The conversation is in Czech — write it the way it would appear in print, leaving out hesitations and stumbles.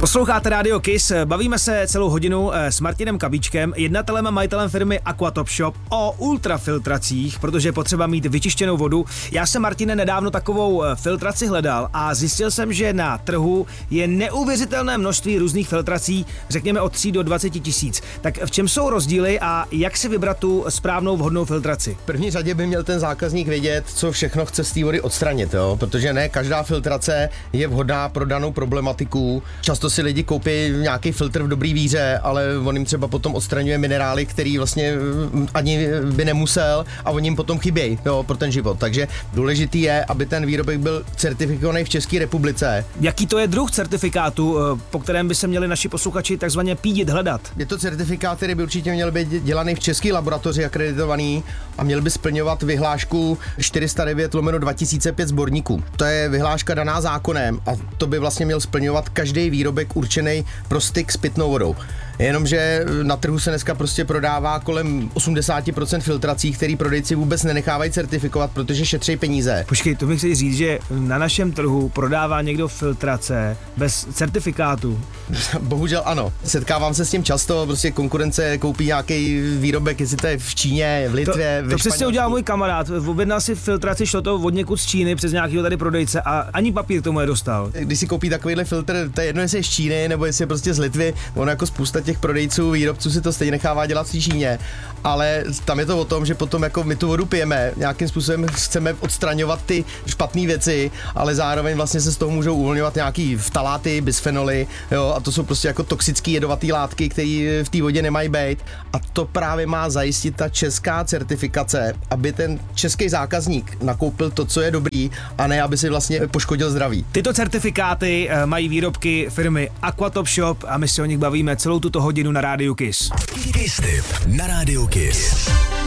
Posloucháte Radio Kiss, bavíme se celou hodinu s Martinem Kabíčkem, jednatelem a majitelem firmy Aquatop Shop o ultrafiltracích, protože je potřeba mít vyčištěnou vodu. Já jsem, Martine, nedávno takovou filtraci hledal a zjistil jsem, že na trhu je neuvěřitelné množství různých filtrací, řekněme od 3 do 20 tisíc. Tak v čem jsou rozdíly a jak si vybrat tu správnou vhodnou filtraci? V první řadě by měl ten zákazník vědět, co všechno chce z té vody odstranit, jo? Protože ne každá filtrace je vhodná pro danou problematiku. Často si lidi koupí nějaký filtr v dobrý víře, ale on jim třeba potom odstraňuje minerály, který vlastně ani by nemusel a oni jim potom chybějí, jo, pro ten život. Takže důležitý je, aby ten výrobek byl certifikovaný v České republice. Jaký to je druh certifikátu, po kterém by se měli naši posluchači takzvaně pídit hledat? Je to certifikát, který by určitě měl být dělaný v české laboratoři akreditovaný a měl by splňovat vyhlášku 409/2005 sborníků. To je vyhláška daná zákonem a to by vlastně měl splňovat každý výrobek určený pro styk s pitnou vodou. Jenomže na trhu se dneska prostě prodává kolem 80% filtrací, který prodejci vůbec nenechávají certifikovat, protože šetří peníze. Počkej, to bych chtěl říct, že na našem trhu prodává někdo filtrace bez certifikátu. Bohužel ano. Setkávám se s tím často, prostě konkurence koupí nějaký výrobek, jestli to je v Číně, v Litvě, to přesně udělal můj kamarád. Objednal si filtraci, šlo to od někud z Číny přes nějakého tady prodejce a ani papír tomu nedostal. Když si koupí takovýhle filtr, to je jedno, jestli je z Číny nebo jestli je prostě z Litvy, ono jako spousta těch prodejců, výrobců si to stejně nechává dělat v Číně, ale tam je to o tom, že potom jako my tu vodu pijeme, nějakým způsobem chceme odstraňovat ty špatné věci, ale zároveň vlastně se z toho můžou uvolňovat nějaký ftaláty, bisfenoly, jo, a to jsou prostě jako toxické jedovaté látky, které v té vodě nemají být, a to právě má zajistit ta česká certifikace, aby ten český zákazník nakoupil to, co je dobrý, a ne aby si vlastně poškodil zdraví. Tyto certifikáty mají výrobky firmy Aquatop Shop a my se o nich bavíme celou tuto hodinu na Rádiu Kiss. Kiss Tip na Rádiu Kiss.